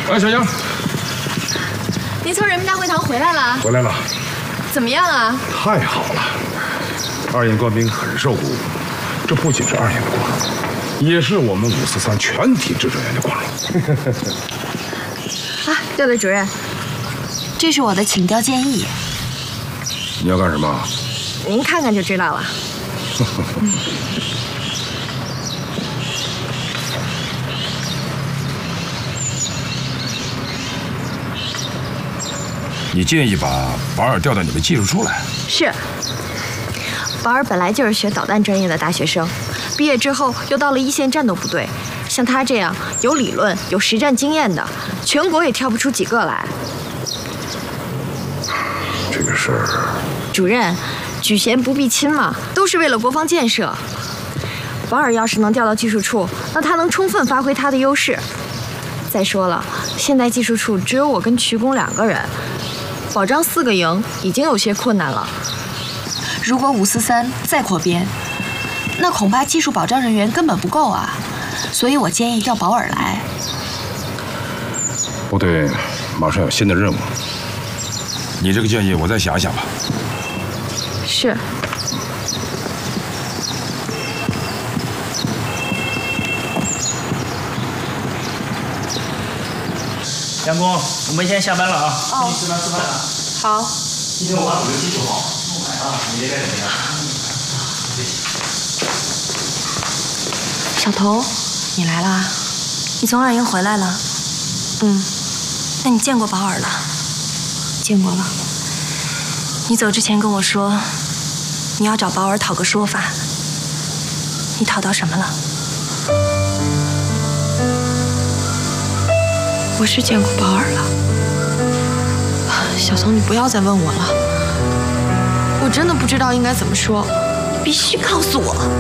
哎，小杨， 您从人民大会堂回来了？ 回来了。 怎么样啊？ 太好了，二营官兵很受鼓舞。这不仅是二营的光荣，也是我们543全体执政员的光荣。 啊，对了，主任， 这是我的请调建议。 你要干什么？ 您看看就知道了。 你建议把保尔调到你们技术处来？ 是。保尔本来就是学导弹专业的大学生，毕业之后又到了一线战斗部队。像他这样有理论、有实战经验的，全国也挑不出几个来。 这个事儿， 主任，举贤不避亲嘛，都是为了国防建设。保尔要是能调到技术处，那他能充分发挥他的优势。再说了，现在技术处只有我跟瞿工2个人，保障4个营已经有些困难了。 如果543再扩编，那恐怕技术保障人员根本不够啊。所以我建议调保尔来。 部队马上有新的任务。 你这个建议我再想想吧。 是。 杨工，我们先下班了啊。 哦， 吃饭了。 好。 今天我把组织技术好，啊，你这边怎么样？ 小头，你来啦？你从2营回来了？那你见过保尔了？见过了。你走之前跟我说，你要找保尔讨个说法。你讨到什么了？我是见过保尔了。小松，你不要再问我了，我真的不知道应该怎么说，你必须告诉我。